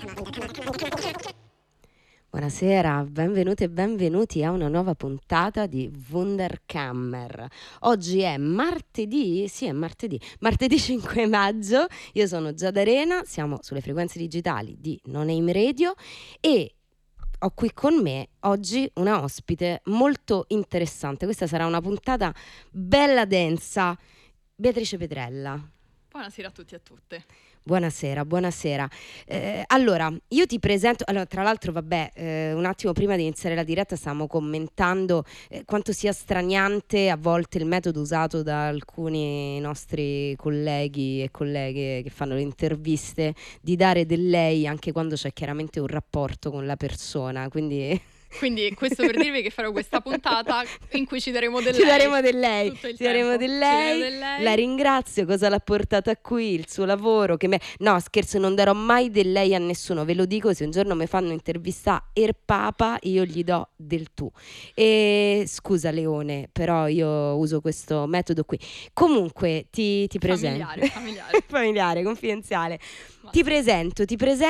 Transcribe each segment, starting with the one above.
Buonasera, benvenute e benvenuti a una nuova puntata di Wunderkammer. Oggi è martedì, sì è martedì 5 maggio, io sono Giada Arena, siamo sulle frequenze digitali di No Name Radio e ho qui con me oggi una ospite molto interessante. Questa sarà una puntata bella densa, Beatrice Petrella. Buonasera a tutti e a tutte. Buonasera. Allora, io ti presento. Allora, tra l'altro, un attimo prima di iniziare la diretta stavamo commentando quanto sia straniante a volte il metodo usato da alcuni nostri colleghi e colleghe che fanno le interviste di dare del lei anche quando c'è chiaramente un rapporto con la persona. Quindi questo per dirvi che farò questa puntata in cui ci daremo del ci lei. daremo del lei. Tutto il Ci daremo tempo. del lei. La ringrazio, cosa l'ha portata qui, il suo lavoro. No, scherzo, non darò mai del lei a nessuno. Ve lo dico, se un giorno mi fanno intervistare il Papa, io gli do del tu. E scusa Leone, però io uso questo metodo qui. Comunque ti presento. Familiare, confidenziale. Ti presento.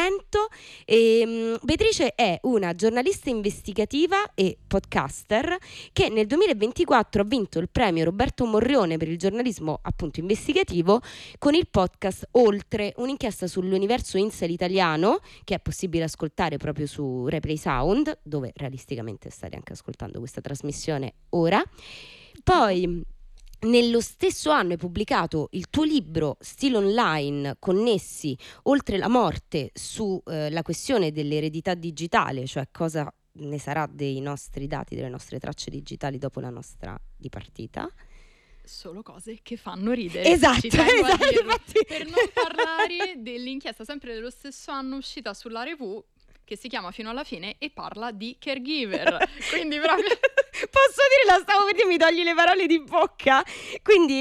Beatrice è una giornalista investigativa e podcaster che nel 2024 ha vinto il premio Roberto Morrione per il giornalismo appunto investigativo con il podcast Oltre, un'inchiesta sull'universo incel italiano che è possibile ascoltare proprio su Replay Sound, dove realisticamente state anche ascoltando questa trasmissione ora. Poi nello stesso anno hai pubblicato il tuo libro Stile Online connessi oltre la morte su la questione dell'eredità digitale, cioè cosa ne sarà dei nostri dati, delle nostre tracce digitali dopo la nostra dipartita. Solo cose che fanno ridere. Esatto, infatti. Per non parlare dell'inchiesta sempre dello stesso anno uscita sulla Revue che si chiama Fino alla fine e parla di caregiver. Quindi proprio posso dire, la stavo per dire, mi togli le parole di bocca. Quindi